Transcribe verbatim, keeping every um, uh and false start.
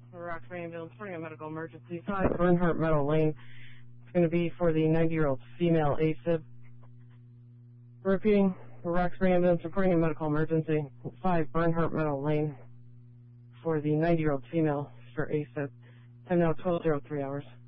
Roxbury Ambulance, reporting a medical emergency. five Bernhardt Meadow Lane. It's going to be for the ninety-year-old female A Fib. Repeating, Roxbury Ambulance, reporting a medical emergency. five Bernhardt Meadow Lane for the ninety-year-old female for A Fib. Time now twelve oh three hours.